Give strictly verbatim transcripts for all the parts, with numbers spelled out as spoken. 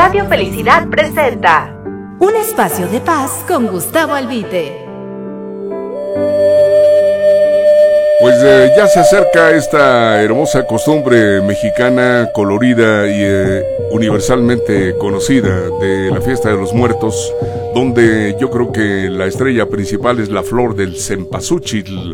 Radio Felicidad presenta Un espacio de paz con Gustavo Albite. Pues eh, ya se acerca esta hermosa costumbre mexicana, colorida y eh, universalmente conocida de la fiesta de los muertos, donde yo creo que la estrella principal es la flor del cempasúchil.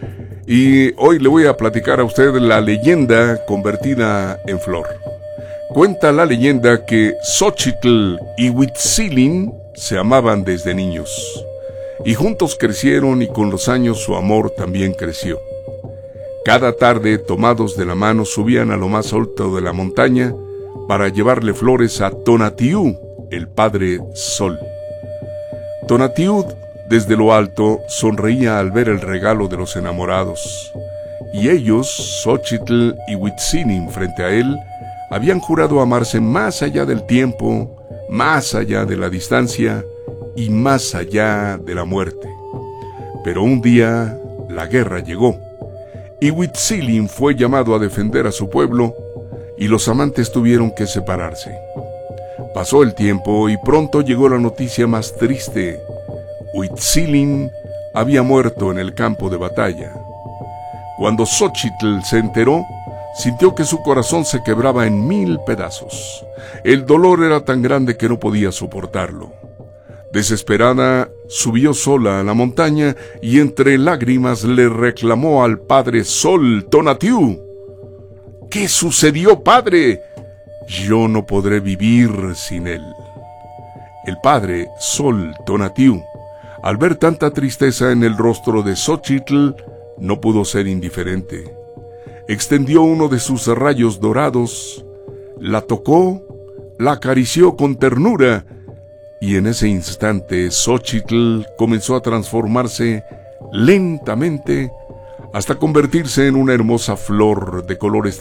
Y hoy le voy a platicar a usted la leyenda convertida en flor. Cuenta la leyenda que Xóchitl y Huitzilin se amaban desde niños, y juntos crecieron, y con los años su amor también creció. Cada tarde, tomados de la mano, subían a lo más alto de la montaña para llevarle flores a Tonatiuh, el padre Sol. Tonatiuh, desde lo alto, sonreía al ver el regalo de los enamorados, y ellos, Xóchitl y Huitzilin, frente a él, habían jurado amarse más allá del tiempo, más allá de la distancia y más allá de la muerte. Pero un día la guerra llegó, y Huitzilin fue llamado a defender a su pueblo, y los amantes tuvieron que separarse. Pasó el tiempo y pronto llegó la noticia más triste. Huitzilin había muerto en el campo de batalla. Cuando Xóchitl se enteró, sintió que su corazón se quebraba en mil pedazos. El dolor era tan grande que no podía soportarlo. Desesperada, subió sola a la montaña y entre lágrimas le reclamó al padre Sol, Tonatiuh: ¿Qué sucedió, padre? Yo no podré vivir sin él. El padre Sol, Tonatiuh, al ver tanta tristeza en el rostro de Xóchitl, no pudo ser indiferente. Extendió uno de sus rayos dorados, la tocó, la acarició con ternura, y en ese instante Xóchitl comenzó a transformarse lentamente hasta convertirse en una hermosa flor de colores